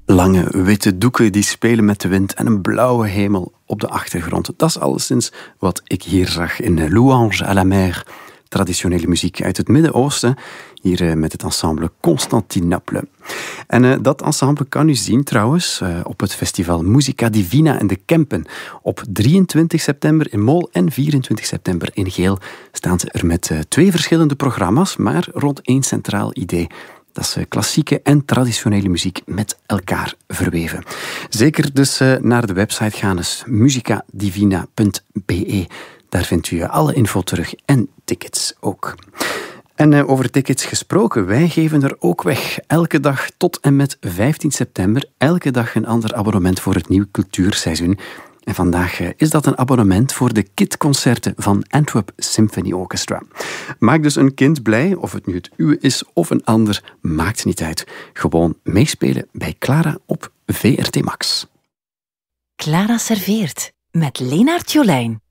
Lange witte doeken die spelen met de wind en een blauwe hemel op de achtergrond. Dat is alleszins wat ik hier zag in Louange à la mer. Traditionele muziek uit het Midden-Oosten, hier met het ensemble Constantinople. En dat ensemble kan u zien trouwens op het festival Musica Divina in de Kempen. Op 23 september in Mol en 24 september in Geel staan ze er met 2 verschillende programma's, maar rond 1 centraal idee. Dat is klassieke en traditionele muziek met elkaar verweven. Zeker dus naar de website gaan, dus musicadivina.be. Daar vindt u alle info terug en tickets ook. En over tickets gesproken, wij geven er ook weg. Elke dag tot en met 15 september. Elke dag een ander abonnement voor het nieuw cultuurseizoen. En vandaag is dat een abonnement voor de KID-concerten van Antwerp Symphony Orchestra. Maak dus een kind blij, of het nu het uwe is of een ander, maakt niet uit. Gewoon meespelen bij Clara op VRT Max. Clara serveert met Lenaert Jolijn.